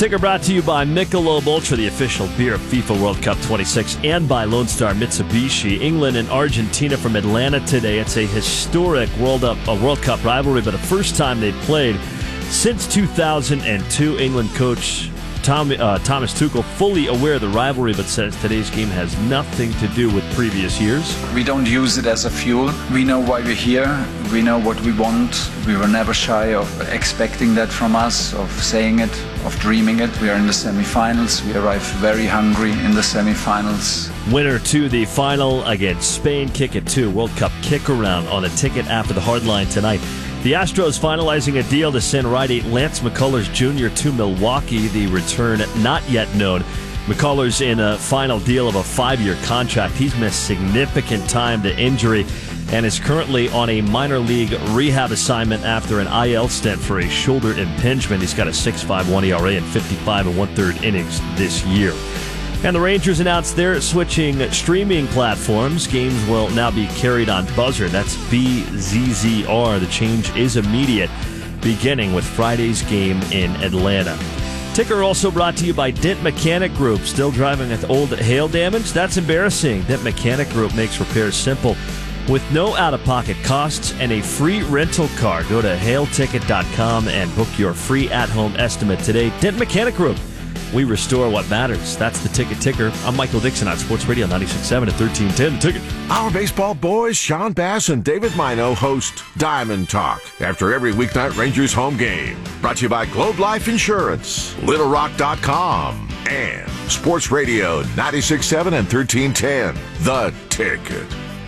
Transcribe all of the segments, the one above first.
Ticker brought to you by Michelob Ultra, the official beer of FIFA World Cup 26, and by Lone Star Mitsubishi. England and Argentina from Atlanta today. It's a historic World Cup rivalry, but the first time they played since 2002. England coach Thomas Tuchel fully aware of the rivalry, but says today's game has nothing to do with previous years. We don't use it as a fuel. We know why we're here. We know what we want. We were never shy of expecting that from us, of saying it, of dreaming it. We are in the semi-finals. We arrive very hungry in the semi-finals. Winner to the final against Spain. Kick it to World Cup kick around on a ticket after the hardline tonight. The Astros finalizing a deal to send right-eight Lance McCullers Jr. to Milwaukee. The return not yet known. McCullers in a final deal of a 5-year contract. He's missed significant time to injury and is currently on a minor league rehab assignment after an IL stint for a shoulder impingement. He's got a 6.51 ERA and 55 1/3 innings this year. And the Rangers announced they're switching streaming platforms. Games will now be carried on Buzzr. That's BZZR. The change is immediate, beginning with Friday's game in Atlanta. Ticker also brought to you by Dent Mechanic Group. Still driving with old hail damage? That's embarrassing. Dent Mechanic Group makes repairs simple with no out-of-pocket costs and a free rental car. Go to hailticket.com and book your free at-home estimate today. Dent Mechanic Group. We restore what matters. That's the Ticker. I'm Michael Dixon on Sports Radio 96.7 at 1310. The Ticket. Our baseball boys, Sean Bass and David Mino, host Diamond Talk after every weeknight Rangers home game. Brought to you by Globe Life Insurance, LittleRock.com, and Sports Radio 96.7 and 1310. The Ticket.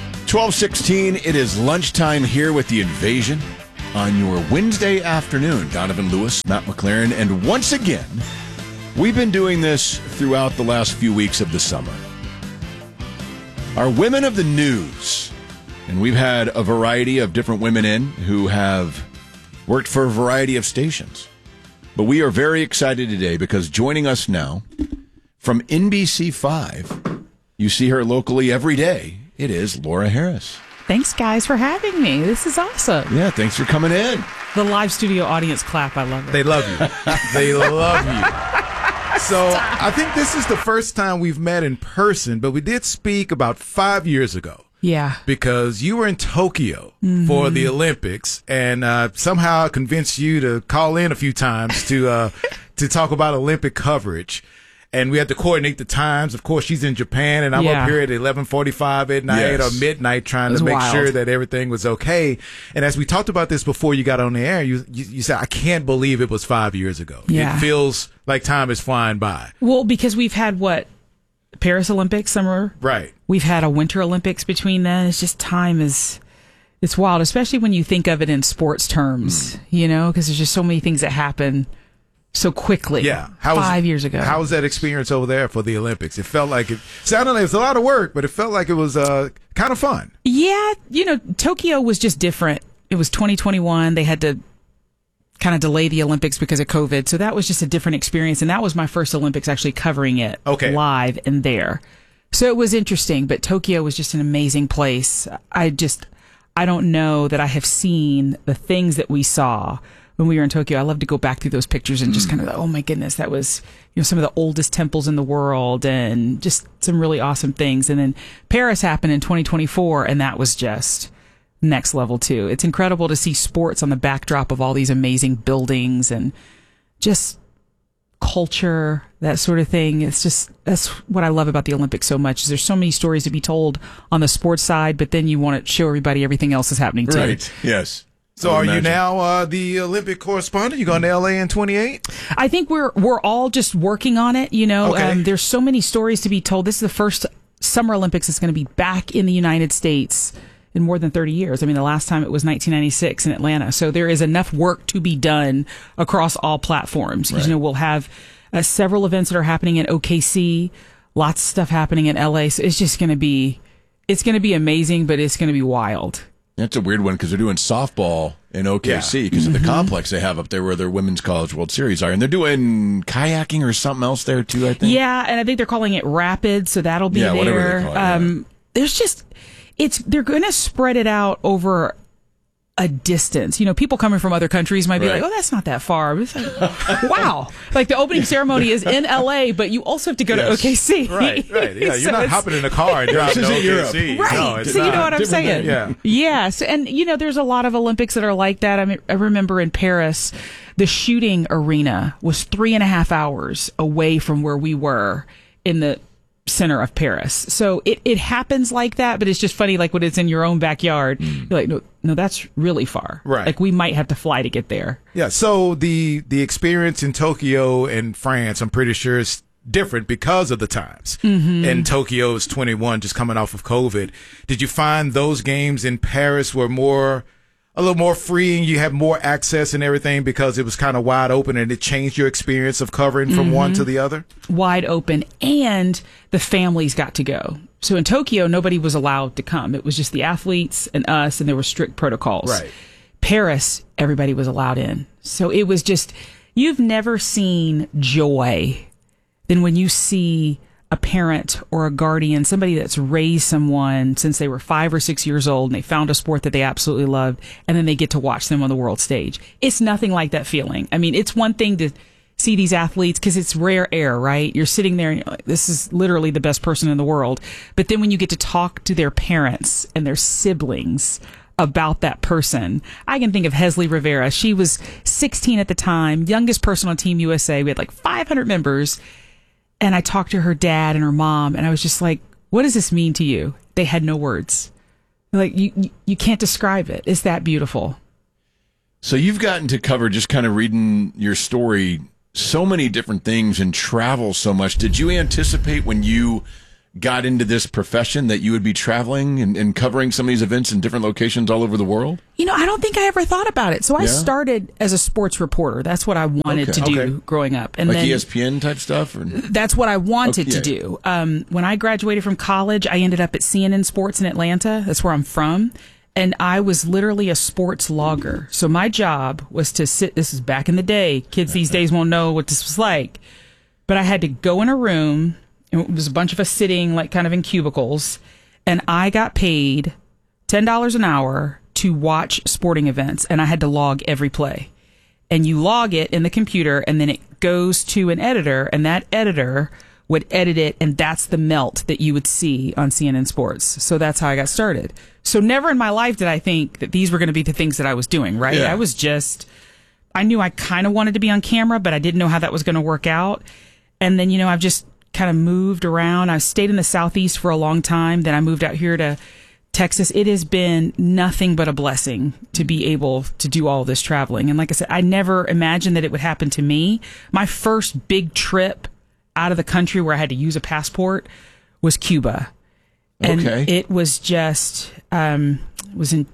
12:16. It is lunchtime here with the Invasion on your Wednesday afternoon. Donovan Lewis, Matt McLaren, and once again, we've been doing this throughout the last few weeks of the summer. Our Women of the News. And we've had a variety of different women in who have worked for a variety of stations. But we are very excited today because joining us now from NBC5, you see her locally every day, it is Laura Harris. Thanks, guys, for having me. This is awesome. Yeah, thanks for coming in. The live studio audience clap. I love it. They love you. They love you. So I think this is the first time we've met in person, but we did speak about 5 years ago. Yeah. Because you were in Tokyo for the Olympics, and somehow I convinced you to call in a few times to talk about Olympic coverage. And we had to coordinate the times. Of course, she's in Japan, and I'm up here at 11:45 at night or midnight trying to make sure that everything was okay. And as we talked about this before you got on the air, you said, I can't believe it was 5 years ago. Yeah. It feels like time is flying by. Well, because we've had, Paris Olympics summer? Right. We've had a Winter Olympics between then. It's just it's wild, especially when you think of it in sports terms, because there's just so many things that happen so quickly. Yeah. 5 years ago. How was that experience over there for the Olympics? It felt like it sounded like it was a lot of work, but it felt like it was kind of fun. Yeah. Tokyo was just different. It was 2021. They had to kind of delay the Olympics because of COVID. So that was just a different experience. And that was my first Olympics actually covering it live and there. So it was interesting, but Tokyo was just an amazing place. I don't know that I have seen the things that we saw when we were in Tokyo. I love to go back through those pictures and just kind of, oh my goodness, that was, some of the oldest temples in the world and just some really awesome things. And then Paris happened in 2024, and that was just next level too. It's incredible to see sports on the backdrop of all these amazing buildings and just culture, that sort of thing. That's what I love about the Olympics so much, is there's so many stories to be told on the sports side, but then you want to show everybody everything else is happening too. Right. Yes. So are you now the Olympic correspondent? You going to LA in 28? I think we're all just working on it. There's so many stories to be told. This is the first Summer Olympics that's going to be back in the United States in more than 30 years. I mean, the last time it was 1996 in Atlanta. So there is enough work to be done across all platforms. Right. We'll have several events that are happening in OKC, lots of stuff happening in LA. So it's just going to be amazing, but it's going to be wild. That's a weird one because they're doing softball in OKC because of the complex they have up there where their Women's College World Series are. And they're doing kayaking or something else there too, I think. Yeah, and I think they're calling it Rapid, so that'll be there. Whatever they call it. There's just, they're going to spread it out over a distance. People coming from other countries might be like, oh, that's not that far. It's like, wow. Like the opening ceremony is in LA, but you also have to go to OKC. Right. Yeah, you're not hopping in a car and driving to OKC. Right. No, so you know what I'm saying? Yeah. Yes. And, there's a lot of Olympics that are like that. I remember in Paris, the shooting arena was 3.5 hours away from where we were in the center of Paris. So it happens like that, but it's just funny, like when it's in your own backyard, you're like, no, that's really far. Right. Like we might have to fly to get there. Yeah. So the experience in Tokyo and France, I'm pretty sure is different because of the times. And Tokyo is 21, just coming off of COVID. Did you find those games in Paris were a little more freeing? You had more access and everything because it was kind of wide open, and it changed your experience of covering from one to the other? Wide open, and the families got to go. So in Tokyo, nobody was allowed to come. It was just the athletes and us, and there were strict protocols. Right. Paris, everybody was allowed in. So it was just, you've never seen joy than when you see a parent or a guardian, somebody that's raised someone since they were 5 or 6 years old and they found a sport that they absolutely loved, and then they get to watch them on the world stage. It's nothing like that feeling. I mean, it's one thing to see these athletes because it's rare air, right? You're sitting there and you're like, this is literally the best person in the world. But then when you get to talk to their parents and their siblings about that person, I can think of Hesley Rivera. She was 16 at the time, youngest person on Team USA. We had like 500 members. And I talked to her dad and her mom, and I was just like, what does this mean to you? They had no words. Like, you can't describe it. It's that beautiful. So you've gotten to cover, just kind of reading your story, so many different things and travel so much. Did you anticipate when you got into this profession that you would be traveling and covering some of these events in different locations all over the world? I don't think I ever thought about it. So I started as a sports reporter. That's what I wanted to do growing up. And like then ESPN type stuff? Or? That's what I wanted to do. When I graduated from college, I ended up at CNN Sports in Atlanta. That's where I'm from. And I was literally a sports logger. So my job was to sit, this is back in the day. Kids these days won't know what this was like. But I had to go in a room. It was a bunch of us sitting like kind of in cubicles, and I got paid $10 an hour to watch sporting events, and I had to log every play. And you log it in the computer, and then it goes to an editor, and that editor would edit it, and that's the melt that you would see on CNN Sports. So that's how I got started. So never in my life did I think that these were going to be the things that I was doing, right? Yeah. I knew I kind of wanted to be on camera, but I didn't know how that was going to work out. And then, I've just kind of moved around. I stayed in the Southeast for a long time. Then I moved out here to Texas. It has been nothing but a blessing to be able to do all this traveling. And like I said, I never imagined that it would happen to me. My first big trip out of the country where I had to use a passport was Cuba. And it was just, it was in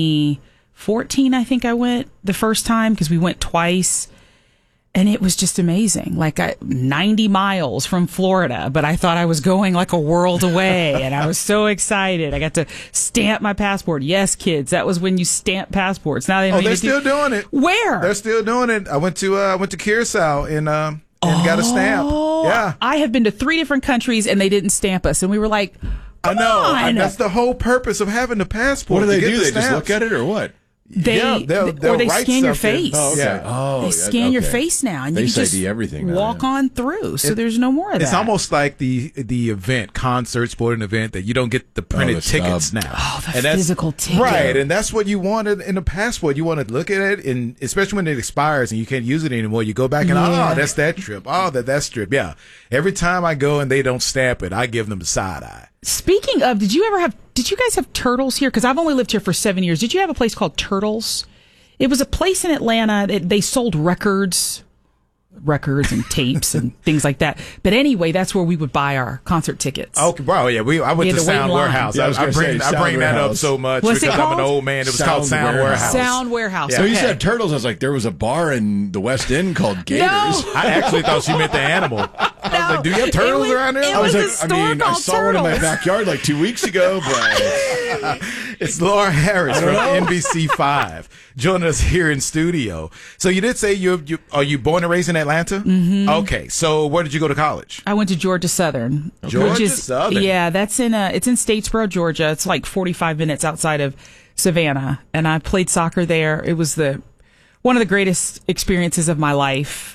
2014, I think I went the first time, because we went twice. And it was just amazing. Like 90 miles from Florida, but I thought I was going like a world away, and I was so excited. I got to stamp my passport. Yes, kids, that was when you stamp passports. Now they they're still doing it. Where? They're still doing it. I went to Curacao and got a stamp. Yeah, I have been to 3 different countries, and they didn't stamp us, and we were like, I know. That's the whole purpose of having the passport. What do they do? They just look at it, or what? They scan your face. Oh, okay. Yeah. They scan your face now, and you Face just ID everything now, walk on through. So there's no more of that. It's almost like the event, concert, sporting event, that you don't get the printed tickets now. Oh, the physical ticket. Right, and that's what you wanted in a passport. You want to look at it, and especially when it expires and you can't use it anymore, you go back and, that's that trip. Oh, that's trip. Yeah. Every time I go and they don't stamp it, I give them the side eye. Speaking of, did you guys have Turtles here? Because I've only lived here for 7 years. Did you have a place called Turtles? It was a place in Atlanta. They sold records and tapes and things like that. But anyway, that's where we would buy our concert tickets. Okay, bro. Yeah, I went to Sound Warehouse. Yeah, I bring that up so much because I'm an old man. It was called Sound Warehouse. Sound Warehouse. Yeah. So you said Turtles. I was like, there was a bar in the West End called Gators. No. I actually thought she meant the animal. I was like, do you have turtles around there? I was like, a store I called saw one in my Turtles. backyard like 2 weeks ago, but It's Laura Harris from NBC5 joining us here in studio. So you did say are you born and raised in Atlanta? Mm-hmm. Okay. So where did you go to college? I went to Georgia Southern. Georgia Southern. Yeah, it's in Statesboro, Georgia. It's like 45 minutes outside of Savannah, and I played soccer there. It was one of the greatest experiences of my life.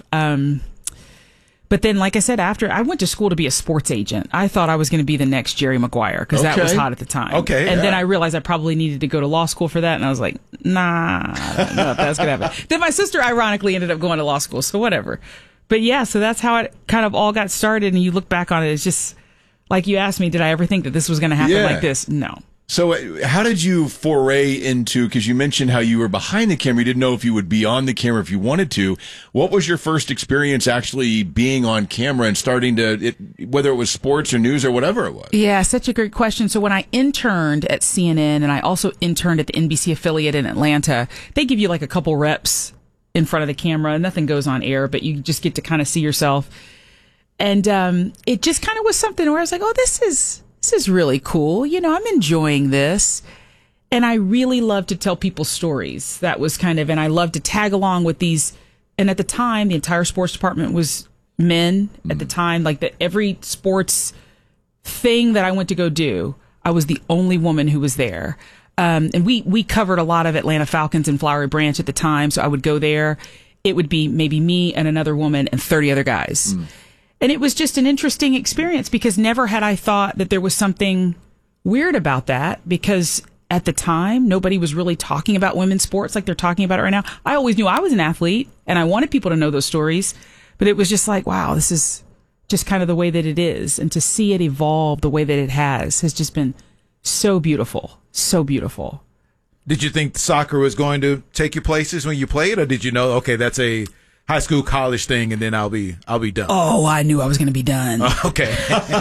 But then, like I said, after I went to school to be a sports agent, I thought I was going to be the next Jerry Maguire because that was hot at the time. Okay. And then I realized I probably needed to go to law school for that. And I was like, nah, no, that's going to happen. Then my sister ironically ended up going to law school. So whatever. But yeah, so that's how it kind of all got started. And you look back on it, it's just like you asked me, did I ever think that this was going to happen like this? No. So how did you foray into, because you mentioned how you were behind the camera, you didn't know if you would be on the camera if you wanted to. What was your first experience actually being on camera and starting whether it was sports or news or whatever it was? Yeah, such a great question. So when I interned at CNN and I also interned at the NBC affiliate in Atlanta, they give you like a couple reps in front of the camera. Nothing goes on air, but you just get to kind of see yourself. And it just kind of was something where I was like, oh, this is really cool. You know, I'm enjoying this. And I really love to tell people stories. That was and I love to tag along with these. And at the time, the entire sports department was men at the time. Like every sports thing that I went to go do, I was the only woman who was there. And we covered a lot of Atlanta Falcons and Flowery Branch at the time. So I would go there. It would be maybe me and another woman and 30 other guys. And it was just an interesting experience because never had I thought that there was something weird about that, because at the time, nobody was really talking about women's sports like they're talking about it right now. I always knew I was an athlete and I wanted people to know those stories, but it was just like, wow, this is just kind of the way that it is. And to see it evolve the way that it has just been so beautiful, so beautiful. Did you think soccer was going to take you places when you played, or did you know, okay, that's a high school, college thing, and then I'll be done? Oh, I knew I was going to be done. Okay.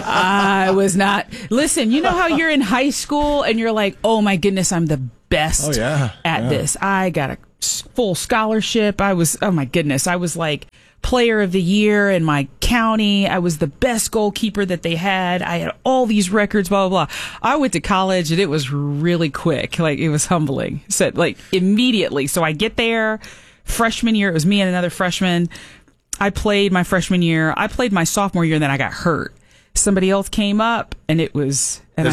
I was not. Listen, you know how you're in high school and you're like, oh my goodness, I'm the best at this. I got a full scholarship. Oh my goodness, I was like player of the year in my county. I was the best goalkeeper that they had. I had all these records, blah, blah, blah. I went to college and it was really quick. Like, it was humbling. So, like, immediately. So I get there. Freshman year, it was me and another freshman. I played my freshman year. I played my sophomore year, and then I got hurt. Somebody else came up, and it was... And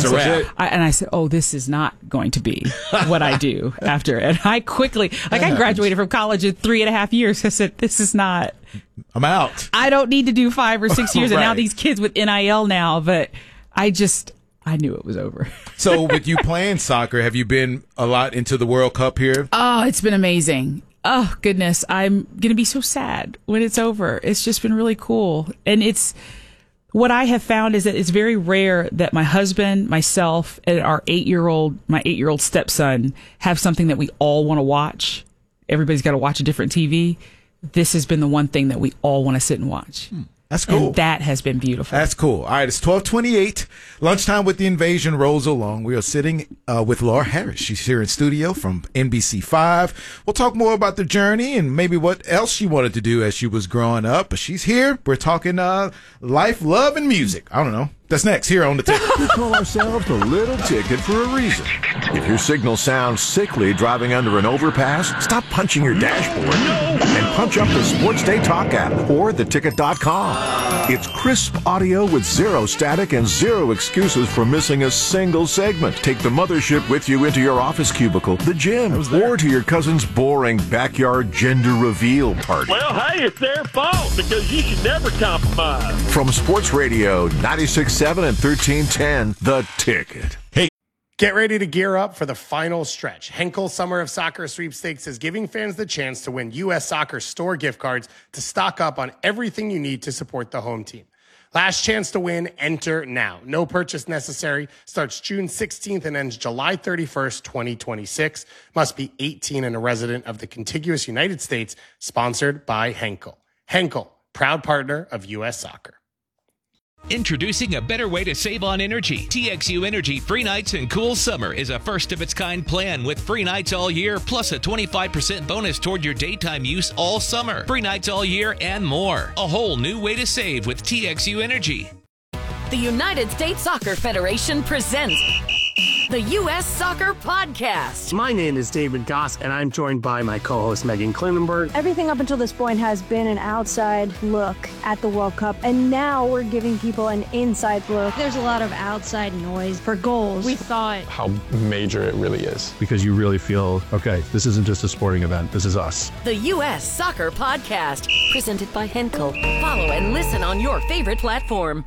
I said, oh, this is not going to be what I do after. And I quickly... I graduated from college in 3.5 years. I said, this is not... I'm out. I don't need to do 5 or 6 years. And now these kids with NIL now, but I knew it was over. So with you playing soccer, have you been a lot into the World Cup here? Oh, it's been amazing. Oh, goodness. I'm going to be so sad when it's over. It's just been really cool. And what I have found is that it's very rare that my husband, myself, and my 8-year-old stepson have something that we all want to watch. Everybody's got to watch a different TV. This has been the one thing that we all want to sit and watch. That's cool. And that has been beautiful. That's cool. All right, it's 12:28. Lunchtime with the Invasion rolls along. We are sitting with Laura Harris. She's here in studio from NBC5. We'll talk more about the journey and maybe what else she wanted to do as she was growing up. But she's here. We're talking life, love, and music. I don't know. That's next here on The Ticket. We call ourselves The Little Ticket for a reason. If your signal sounds sickly driving under an overpass, stop punching your dashboard and punch up the Sports Day Talk app or theticket.com. It's crisp audio with zero static and zero excuses for missing a single segment. Take the mothership with you into your office cubicle, the gym, or to your cousin's boring backyard gender reveal party. Well, hey, it's their fault because you should never compromise. From Sports Radio 96.7 and 1310, The Ticket. Get ready to gear up for the final stretch. Henkel Summer of Soccer Sweepstakes is giving fans the chance to win U.S. Soccer store gift cards to stock up on everything you need to support the home team. Last chance to win, enter now. No purchase necessary. Starts June 16th and ends July 31st, 2026. Must be 18 and a resident of the contiguous United States. Sponsored by Henkel. Henkel, proud partner of U.S. Soccer. Introducing a better way to save on energy. TXU Energy Free Nights and Cool Summer is a first-of-its-kind plan with free nights all year, plus a 25% bonus toward your daytime use all summer. Free nights all year and more. A whole new way to save with TXU Energy. The United States Soccer Federation presents the U.S. Soccer Podcast. My name is David Goss, and I'm joined by my co-host Megan Klinenberg. Everything up until this point has been an outside look at the World Cup, and now we're giving people an inside look. There's a lot of outside noise for goals. We thought how major it really is. Because you really feel, okay, this isn't just a sporting event, this is us. The U.S. Soccer Podcast, presented by Henkel. Follow and listen on your favorite platform.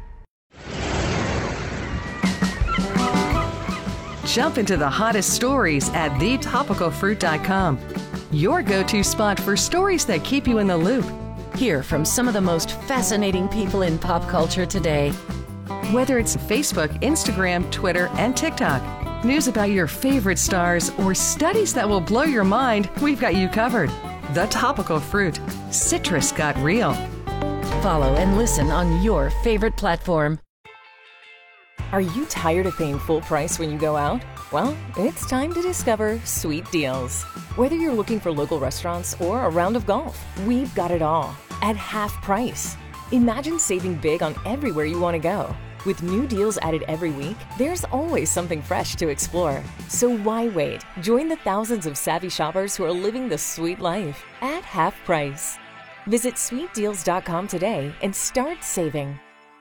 Jump into the hottest stories at thetopicalfruit.com. Your go-to spot for stories that keep you in the loop. Hear from some of the most fascinating people in pop culture today. Whether it's Facebook, Instagram, Twitter, and TikTok, news about your favorite stars, or studies that will blow your mind, we've got you covered. The Topical Fruit. Citrus got real. Follow and listen on your favorite platform. Are you tired of paying full price when you go out? Well, it's time to discover Sweet Deals. Whether you're looking for local restaurants or a round of golf, we've got it all at half price. Imagine saving big on everywhere you want to go. With new deals added every week, there's always something fresh to explore. So why wait? Join the thousands of savvy shoppers who are living the sweet life at half price. Visit sweetdeals.com today and start saving.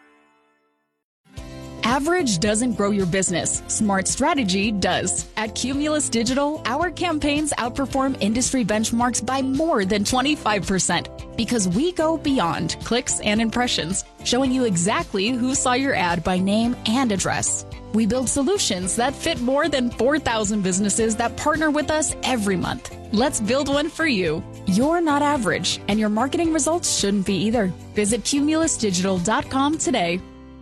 Average doesn't grow your business. Smart strategy does. At Cumulus Digital, our campaigns outperform industry benchmarks by more than 25% because we go beyond clicks and impressions, showing you exactly who saw your ad by name and address. We build solutions that fit more than 4,000 businesses that partner with us every month. Let's build one for you. You're not average, and your marketing results shouldn't be either. Visit cumulusdigital.com today.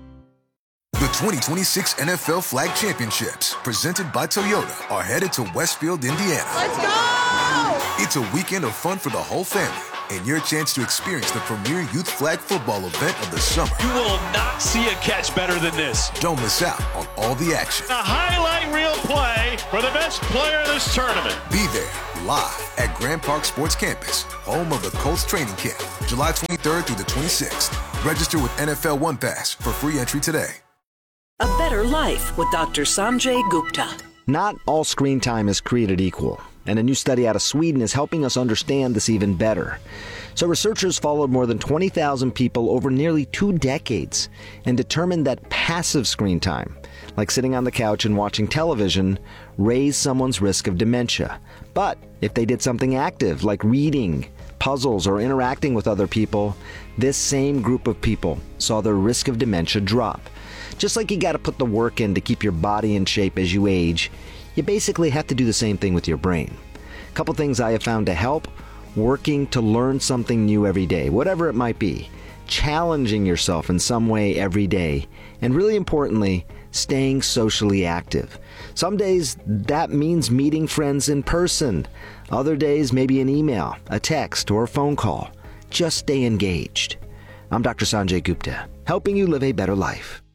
The 2026 NFL Flag Championships, presented by Toyota, are headed to Westfield, Indiana. Let's go! It's a weekend of fun for the whole family and your chance to experience the premier youth flag football event of the summer. You will not see a catch better than this. Don't miss out on all the action. A highlight reel play for the best player of this tournament. Be there live at Grand Park Sports Campus, home of the Colts training camp, July 23rd through the 26th. Register with NFL One Pass for free entry today. A Better Life with Dr. Sanjay Gupta. Not all screen time is created equal, and a new study out of Sweden is helping us understand this even better. So researchers followed more than 20,000 people over nearly 2 decades and determined that passive screen time, like sitting on the couch and watching television, raised someone's risk of dementia. But if they did something active, like reading, puzzles, or interacting with other people, this same group of people saw their risk of dementia drop. Just like you got to put the work in to keep your body in shape as you age, you basically have to do the same thing with your brain. A couple things I have found to help: working to learn something new every day, whatever it might be, challenging yourself in some way every day, and really importantly, staying socially active. Some days that means meeting friends in person. Other days, maybe an email, a text, or a phone call. Just stay engaged. I'm Dr. Sanjay Gupta, helping you live a better life.